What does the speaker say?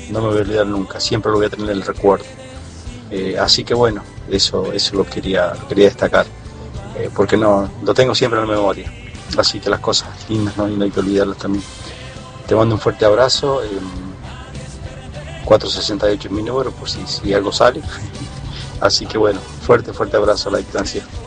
no me voy a olvidar nunca, siempre lo voy a tener en el recuerdo. Así que bueno, eso lo quería destacar, porque no, lo tengo siempre en la memoria. Así que las cosas lindas, ¿no? Y no hay que olvidarlas también. Te mando un fuerte abrazo, 468 es mi número, por si algo sale. Así que bueno, fuerte abrazo a la distancia.